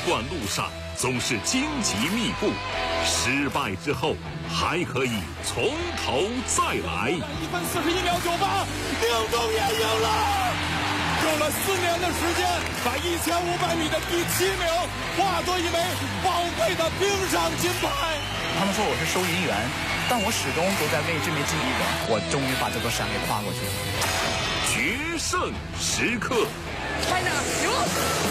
段路上总是荆棘密布，失败之后还可以从头再来。 1分41秒98，宁东也赢了。用了4年的时间，把1500米的第7名化作一枚宝贵的冰上金牌。 他们说我是收银员，但我始终都在为这枚金比赛。我终于把这座山给跨过去了。 决胜时刻。 快点，行！